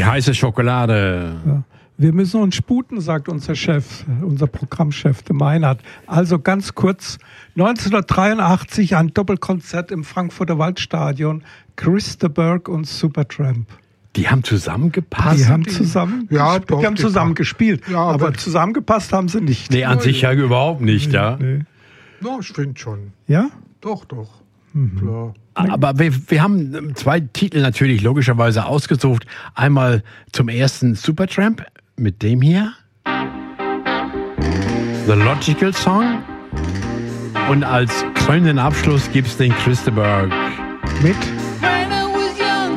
Die heiße Schokolade. Ja. Wir müssen uns sputen, sagt unser Chef, unser Programmchef, der Meinert. Also ganz kurz, 1983 ein Doppelkonzert im Frankfurter Waldstadion, Christa Burke und Supertramp. Die haben zusammengepasst? Die haben zusammen, ja, doch, die haben zusammen gespielt, ja, aber zusammengepasst haben sie nicht. Nee, an sich ja überhaupt nicht, ja. Nee. Ja, ich finde schon. Ja? Doch. Klar. Aber wir haben zwei Titel natürlich logischerweise ausgesucht. Einmal zum ersten Supertramp mit dem hier. The Logical Song. Und als krönenden Abschluss gibt es den Christa Burke. Mit